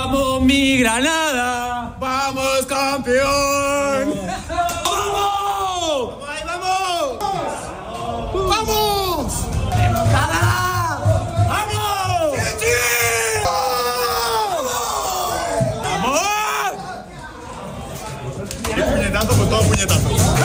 ¡Vamos, mi Granada! ¡Vamos, campeón! ¡Vamos! ¡Ahí vamos! ¡Vamos! ¡Remontada! ¡Vamos! ¡Sí! ¡Vamos! ¡Qué puñetazo, pues todo puñetazo!